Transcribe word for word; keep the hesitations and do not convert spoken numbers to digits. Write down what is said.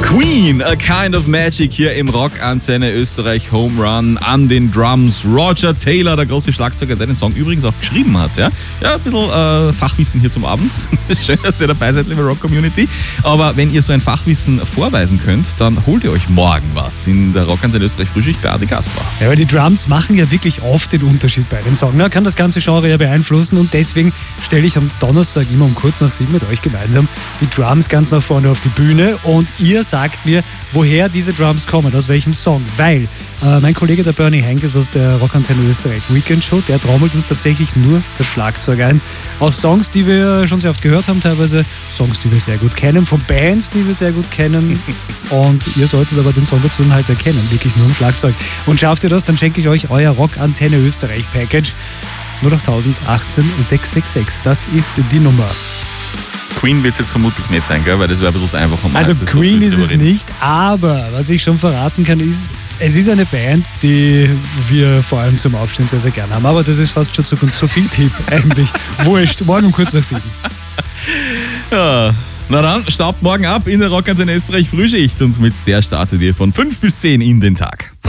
Queen, A Kind of Magic hier im Rock-Antenne Österreich Home Run an den Drums. Roger Taylor, der große Schlagzeuger, der den Song übrigens auch geschrieben hat. Ja, ja ein bisschen äh, Fachwissen hier zum Abend. Schön, dass ihr dabei seid, liebe Rock-Community. Aber wenn ihr so ein Fachwissen vorweisen könnt, dann holt ihr euch morgen was in der Rock-Antenne Österreich Frühschicht bei Adi Kaspar. Ja, weil die Drums machen ja wirklich oft den Unterschied bei dem Song. Man kann das ganze Genre ja beeinflussen und deswegen stelle ich am Donnerstag immer um kurz nach sieben mit euch gemeinsam die Drums ganz nach vorne auf die Bühne und ihr sagt mir, woher diese Drums kommen, aus welchem Song. Weil äh, mein Kollege, der Bernie Henkes aus der Rockantenne Österreich Weekend Show, der trommelt uns tatsächlich nur das Schlagzeug ein. Aus Songs, die wir schon sehr oft gehört haben, teilweise Songs, die wir sehr gut kennen, von Bands, die wir sehr gut kennen. Und ihr solltet aber den Song dazu halt erkennen, wirklich nur im Schlagzeug. Und schafft ihr das, dann schenke ich euch euer Rockantenne Österreich Package. null acht null acht eins sechs sechs sechs, das ist die Nummer. Queen wird es jetzt vermutlich nicht sein, gell? Weil das wäre ein bisschen einfach. Um also Queen ist es nicht, aber was ich schon verraten kann, ist, es ist eine Band, die wir vor allem zum Aufstehen sehr, sehr gerne haben. Aber das ist fast schon zu, zu viel Tipp eigentlich. Wurscht, morgen um kurz nach sieben. Ja, na dann, staubt morgen ab in der Rockantenne Österreich Frühschicht und mit der startet ihr von fünf bis zehn in den Tag.